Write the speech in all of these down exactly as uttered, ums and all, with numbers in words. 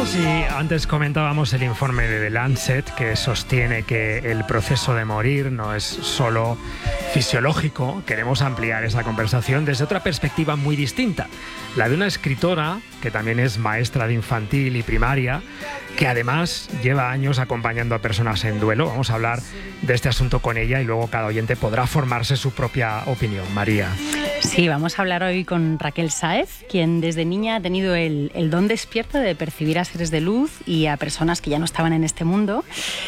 Sí, antes comentábamos el informe de The Lancet que sostiene que el proceso de morir no es solo fisiológico. Queremos ampliar esa conversación desde otra perspectiva muy distinta, la de una escritora que también es maestra de infantil y primaria, que además lleva años acompañando a personas en duelo. Vamos a hablar de este asunto con ella y luego cada oyente podrá formarse su propia opinión. María. Sí, vamos a hablar hoy con Raquel Sáez, quien desde niña ha tenido el, el don despierto de percibir a seres de luz y a personas que ya no estaban en este mundo.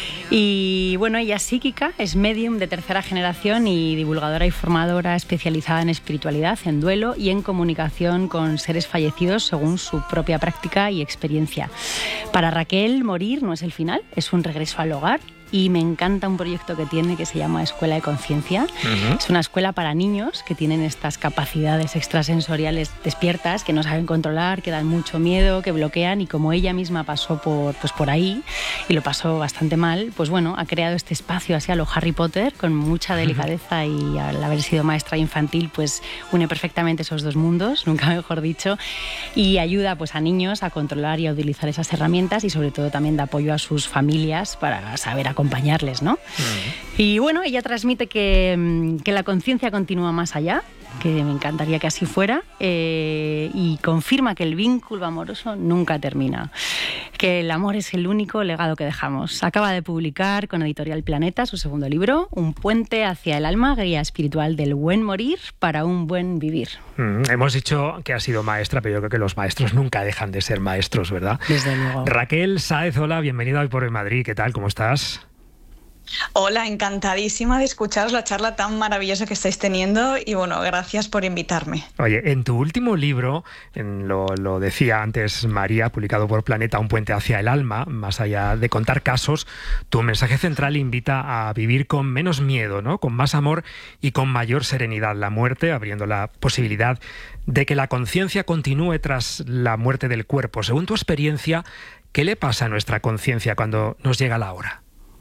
Y bueno, ella es psíquica, es medium de tercera generación y divulgadora y formadora especializada en espiritualidad, en duelo y en comunicación con seres fallecidos según su propia práctica y experiencia. Para Raquel, morir no es el final, es un regreso al hogar. Y me encanta un proyecto que tiene que se llama Escuela de Conciencia. Uh-huh. Es una escuela para niños que tienen estas capacidades extrasensoriales despiertas, que no saben controlar, que dan mucho miedo, que bloquean, y como ella misma pasó por, pues por ahí y lo pasó bastante mal, pues bueno, ha creado este espacio así a lo Harry Potter con mucha delicadeza. Uh-huh. Y al haber sido maestra infantil pues une perfectamente esos dos mundos, nunca mejor dicho, y ayuda pues a niños a controlar y a utilizar esas herramientas y sobre todo también da apoyo a sus familias para saber acompañar acompañarles, ¿no? Uh-huh. Y bueno, ella transmite que, que la conciencia continúa más allá, que me encantaría que así fuera, eh, y confirma que el vínculo amoroso nunca termina, que el amor es el único legado que dejamos. Acaba de publicar con Editorial Planeta su segundo libro, Un puente hacia el alma, guía espiritual del buen morir para un buen vivir. Mm, hemos dicho que ha sido maestra, pero yo creo que los maestros nunca dejan de ser maestros, ¿verdad? Desde luego. Raquel Sáez, hola, bienvenida hoy por el Madrid. ¿Qué tal? ¿Cómo estás? Hola, encantadísima de escucharos la charla tan maravillosa que estáis teniendo y bueno, gracias por invitarme. Oye, en tu último libro, en lo, lo decía antes María, publicado por Planeta, Un puente hacia el alma, más allá de contar casos, tu mensaje central invita a vivir con menos miedo, ¿no? Con más amor y con mayor serenidad la muerte, abriendo la posibilidad de que la conciencia continúe tras la muerte del cuerpo. Según tu experiencia, ¿qué le pasa a nuestra conciencia cuando nos llega la hora?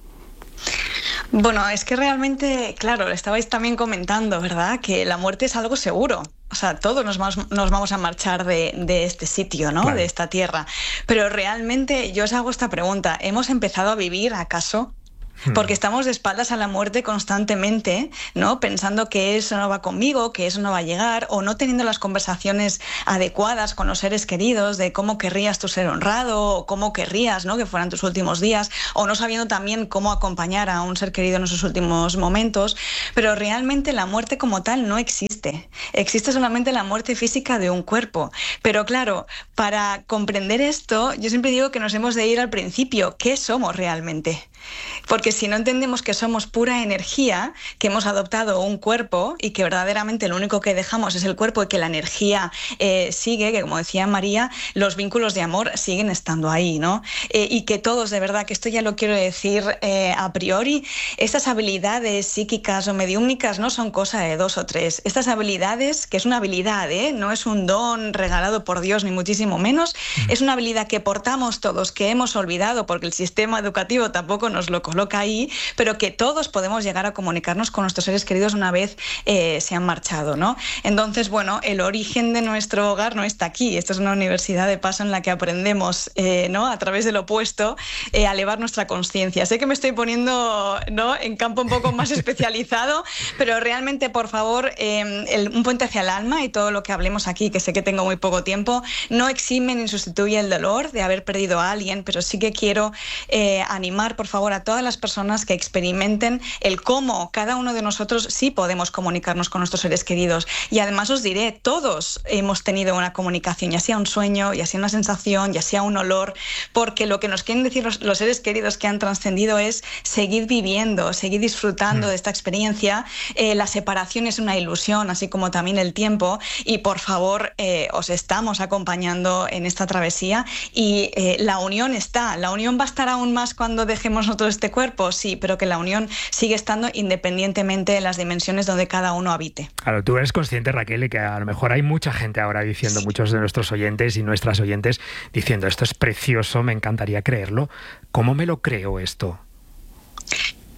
Bueno, es que realmente, claro, le estabais también comentando, ¿verdad? Que la muerte es algo seguro. O sea, todos nos vamos, nos vamos a marchar de, de este sitio, ¿no? Claro. De esta tierra. Pero realmente yo os hago esta pregunta. ¿Hemos empezado a vivir, acaso? Porque estamos de espaldas a la muerte constantemente, ¿no? Pensando que eso no va conmigo, que eso no va a llegar, o no teniendo las conversaciones adecuadas con los seres queridos de cómo querrías tú ser honrado, o cómo querrías, ¿no? Que fueran tus últimos días, o no sabiendo también cómo acompañar a un ser querido en esos últimos momentos. Pero realmente la muerte como tal no existe. Existe solamente la muerte física de un cuerpo. Pero claro, para comprender esto, yo siempre digo que nos hemos de ir al principio. ¿Qué somos realmente? Porque si no entendemos que somos pura energía, que hemos adoptado un cuerpo y que verdaderamente lo único que dejamos es el cuerpo y que la energía eh, sigue, que como decía María, los vínculos de amor siguen estando ahí, ¿no? Eh, y que todos, de verdad, que esto ya lo quiero decir eh, a priori, estas habilidades psíquicas o mediúmnicas no son cosa de dos o tres. Estas habilidades, que es una habilidad, ¿eh? No es un don regalado por Dios, ni muchísimo menos, es una habilidad que portamos todos, que hemos olvidado porque el sistema educativo tampoco nos lo coloca ahí, pero que todos podemos llegar a comunicarnos con nuestros seres queridos una vez eh, se han marchado, ¿no? Entonces, bueno, el origen de nuestro hogar no está aquí. Esto es una universidad de paso en la que aprendemos, eh, ¿no? A través del opuesto, eh, a elevar nuestra conciencia. Sé que me estoy poniendo, ¿no? En campo un poco más especializado, pero realmente, por favor, eh, el, un puente hacia el alma y todo lo que hablemos aquí, que sé que tengo muy poco tiempo, no exime ni sustituye el dolor de haber perdido a alguien, pero sí que quiero eh, animar, por favor, a todas las personas que experimenten el cómo cada uno de nosotros sí podemos comunicarnos con nuestros seres queridos. Y además os diré, todos hemos tenido una comunicación, ya sea un sueño, ya sea una sensación, ya sea un olor, porque lo que nos quieren decir los, los seres queridos que han trascendido es seguir viviendo, seguir disfrutando mm. de esta experiencia. Eh, la separación es una ilusión, así como también el tiempo, y por favor, eh, os estamos acompañando en esta travesía y eh, la unión está, la unión va a estar aún más cuando dejemos nosotros este cuerpo, sí, pero que la unión sigue estando independientemente de las dimensiones donde cada uno habite. Claro, tú eres consciente, Raquel, que a lo mejor hay mucha gente ahora diciendo, sí. muchos de nuestros oyentes y nuestras oyentes, diciendo, esto es precioso, me encantaría creerlo. ¿Cómo me lo creo esto?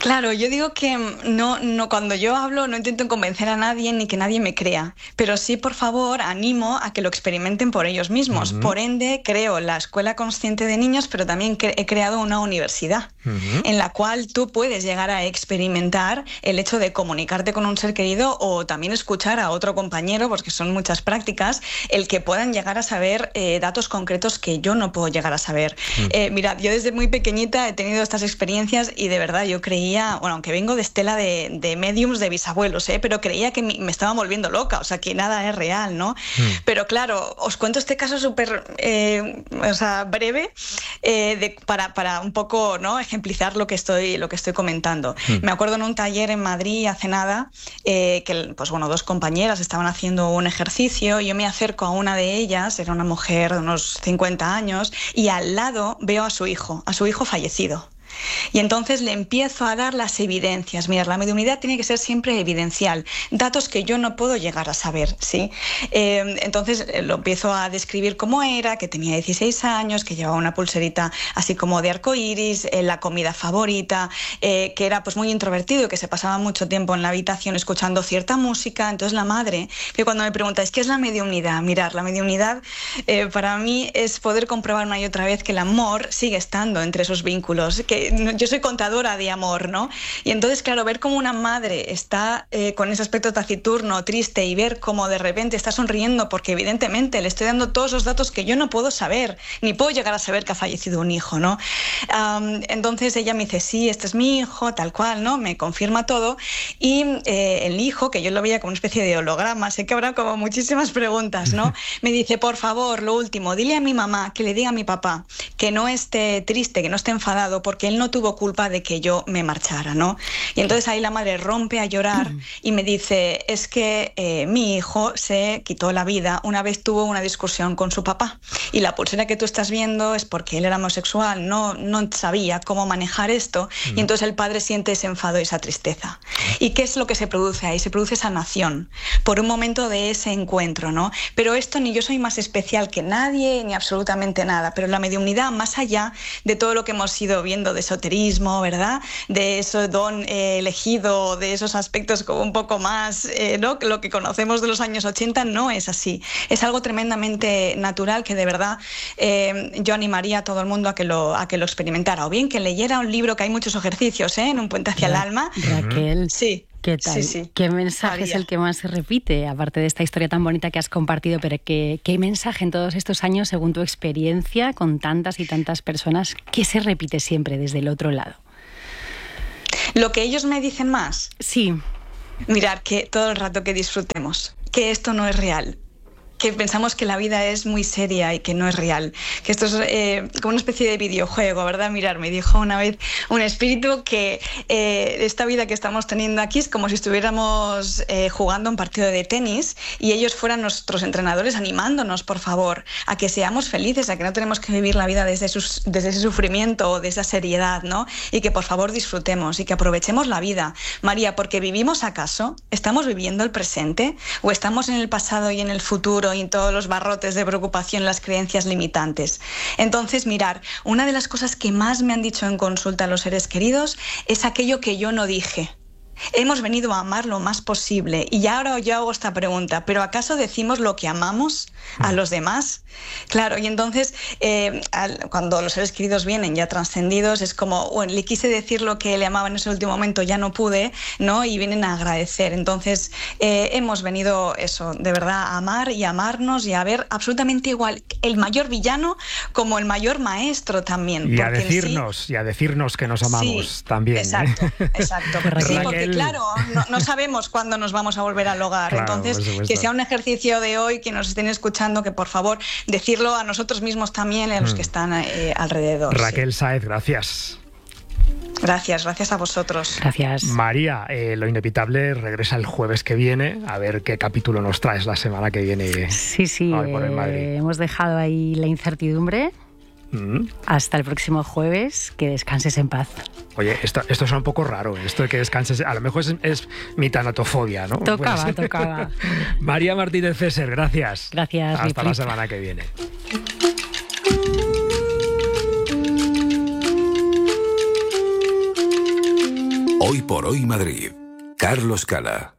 Claro, yo digo que no, no, cuando yo hablo no intento convencer a nadie ni que nadie me crea, pero sí, por favor, animo a que lo experimenten por ellos mismos. Uh-huh. Por ende, creo la Escuela Consciente de Niños, pero también cre- he creado una universidad uh-huh. en la cual tú puedes llegar a experimentar el hecho de comunicarte con un ser querido o también escuchar a otro compañero, porque son muchas prácticas, el que puedan llegar a saber eh, datos concretos que yo no puedo llegar a saber. Uh-huh. Eh, mirad, yo desde muy pequeñita he tenido estas experiencias y de verdad yo creía, bueno, aunque vengo de estela de, de mediums de bisabuelos, ¿eh? pero creía que me, me estaba volviendo loca, o sea, que nada es real, ¿no? Mm. Pero claro, os cuento este caso súper, eh, o sea, breve, eh, de, para, para un poco, ¿no?, ejemplizar lo que estoy, lo que estoy comentando. Mm. Me acuerdo en un taller en Madrid hace nada, eh, que, pues bueno, dos compañeras estaban haciendo un ejercicio y yo me acerco a una de ellas, era una mujer de unos cincuenta años, y al lado veo a su hijo, a su hijo fallecido. Y entonces le empiezo a dar las evidencias. Mira, la mediunidad tiene que ser siempre evidencial, datos que yo no puedo llegar a saber, ¿sí? Eh, entonces lo empiezo a describir cómo era, que tenía dieciséis años, que llevaba una pulserita así como de arcoíris, eh, la comida favorita, eh, que era pues muy introvertido y que se pasaba mucho tiempo en la habitación escuchando cierta música. Entonces la madre, que cuando me preguntáis ¿qué es la mediunidad? Mirar, la mediunidad eh, para mí es poder comprobar una y otra vez que el amor sigue estando entre esos vínculos, que yo soy contadora de amor, ¿no? Y entonces, claro, ver cómo una madre está eh, con ese aspecto taciturno, triste, y ver cómo de repente está sonriendo porque evidentemente le estoy dando todos los datos que yo no puedo saber, ni puedo llegar a saber que ha fallecido un hijo, ¿no? Um, entonces ella me dice, sí, este es mi hijo, tal cual, ¿no? Me confirma todo. Y eh, el hijo, que yo lo veía como una especie de holograma, sé que habrá como muchísimas preguntas, ¿no? Me dice, por favor, lo último, dile a mi mamá, que le diga a mi papá, que no esté triste, que no esté enfadado, porque él no tuvo culpa de que yo me marchara, ¿no? Y entonces ahí la madre rompe a llorar y me dice, es que eh, mi hijo se quitó la vida una vez tuvo una discusión con su papá y la pulsera que tú estás viendo es porque él era homosexual, no, no sabía cómo manejar esto y entonces el padre siente ese enfado y esa tristeza. ¿Y qué es lo que se produce ahí? Se produce sanación por un momento de ese encuentro, ¿no? Pero esto ni yo soy más especial que nadie ni absolutamente nada, pero la mediunidad, más allá de todo lo que hemos ido viendo de esoterismo, ¿verdad? De ese don eh, elegido, de esos aspectos como un poco más, eh, ¿no? Lo que conocemos de los años ochenta no es así. Es algo tremendamente natural que de verdad eh, yo animaría a todo el mundo a que, lo, a que lo experimentara. O bien que leyera un libro, que hay muchos ejercicios, ¿eh? En un puente hacia Ra- el alma. Raquel. Sí. ¿Qué tal? Sí, sí. ¿Qué mensaje María. es el que más se repite, aparte de esta historia tan bonita que has compartido, pero qué, qué mensaje en todos estos años, según tu experiencia con tantas y tantas personas, qué se repite siempre desde el otro lado? ¿Lo que ellos me dicen más? Sí. Mirar, que todo el rato que disfrutemos, que esto no es real, que pensamos que la vida es muy seria y que no es real, que esto es eh, como una especie de videojuego, ¿verdad? Mirar, me dijo una vez un espíritu que eh, esta vida que estamos teniendo aquí es como si estuviéramos eh, jugando un partido de tenis y ellos fueran nuestros entrenadores animándonos, por favor, a que seamos felices, a que no tenemos que vivir la vida desde, sus, desde ese sufrimiento o de esa seriedad, ¿no? Y que por favor disfrutemos y que aprovechemos la vida. María, porque ¿vivimos acaso? ¿Estamos viviendo el presente? ¿O estamos en el pasado y en el futuro y en todos los barrotes de preocupación, las creencias limitantes? Entonces, mirar, una de las cosas que más me han dicho en consulta los seres queridos es aquello que yo no dije. Hemos venido a amar lo más posible y ya ahora yo hago esta pregunta, ¿pero acaso decimos lo que amamos a los demás? Claro, y entonces eh, al, cuando los seres queridos vienen ya trascendidos es como, bueno, le quise decir lo que le amaba en ese último momento, ya no pude, ¿no? Y vienen a agradecer. Entonces eh, hemos venido eso, de verdad, a amar y a amarnos y a ver absolutamente igual el mayor villano como el mayor maestro también. Y a decirnos, sí, y a decirnos que nos amamos sí, también. Exacto, ¿eh? exacto. Sí, porque claro, no, no sabemos cuándo nos vamos a volver al hogar. Claro, entonces, que sea un ejercicio de hoy, que nos estén escuchando, que por favor decirlo a nosotros mismos también y a los mm. que están eh, alrededor. Raquel sí. Sáez, gracias. Gracias, gracias a vosotros. Gracias. María, eh, Lo Inevitable regresa el jueves que viene. A ver qué capítulo nos traes la semana que viene. Sí, sí, hoy por el Madrid. Eh, hemos dejado ahí la incertidumbre. Mm. Hasta el próximo jueves, que descanses en paz. Oye, esto, esto es un poco raro, esto de que descanses, a lo mejor es, es mi tanatofobia, ¿no? Tocaba, pues... tocaba. María Martínez Fesser, gracias. Gracias. Hasta la semana que viene. Hoy por hoy Madrid. Carlos Cala.